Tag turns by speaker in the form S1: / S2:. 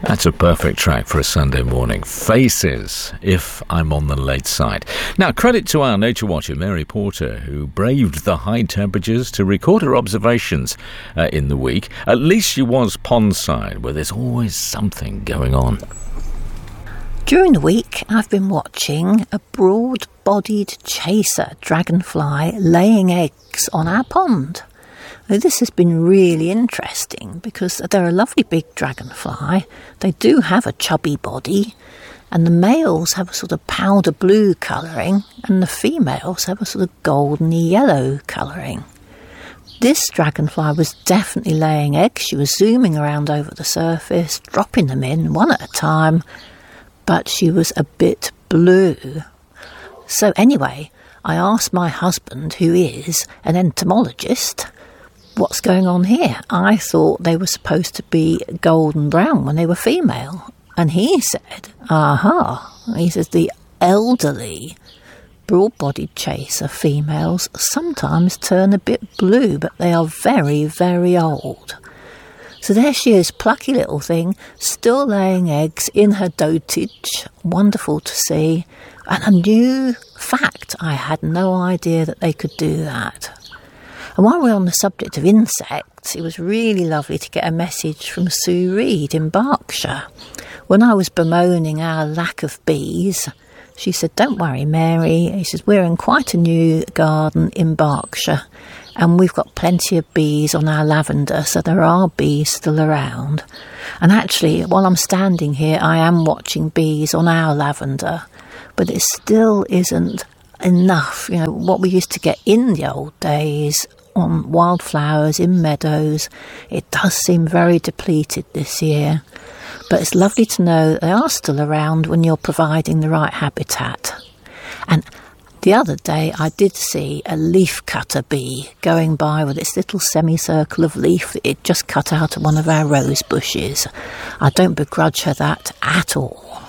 S1: That's a perfect track for a Sunday morning. Faces, If I'm on the Late Side. Now, credit to our nature watcher, Mary Porter, who braved the high temperatures to record her observations in the week. At least she was pondside, where there's always something going on.
S2: During the week, I've been watching a broad-bodied chaser dragonfly laying eggs on our pond. Now, this has been really interesting because they're a lovely big dragonfly. They do have a chubby body, and the males have a sort of powder blue colouring, and the females have a sort of goldeny yellow colouring. This dragonfly was definitely laying eggs. She was zooming around over the surface, dropping them in one at a time, but she was a bit blue. So anyway, I asked my husband, who is an entomologist, what's going on here? I thought they were supposed to be golden brown when they were female. And he said, he says the elderly broad-bodied chaser females sometimes turn a bit blue, but they are very, very old. So there she is, plucky little thing, still laying eggs in her dotage. Wonderful to see. And a new fact, I had no idea that they could do that. And while we're on the subject of insects, it was really lovely to get a message from Sue Reed in Berkshire. When I was bemoaning our lack of bees, she said, "Don't worry, Mary." She says, "We're in quite a new garden in Berkshire, and we've got plenty of bees on our lavender, so there are bees still around." And actually, while I'm standing here, I am watching bees on our lavender, but it still isn't enough. You know, what we used to get in the old days on wildflowers in meadows, it does seem very depleted this year. But it's lovely to know that they are still around when you're providing the right habitat. And the other day I did see a leaf cutter bee going by with its little semicircle of leaf that it just cut out of one of our rose bushes. I don't begrudge her that at all.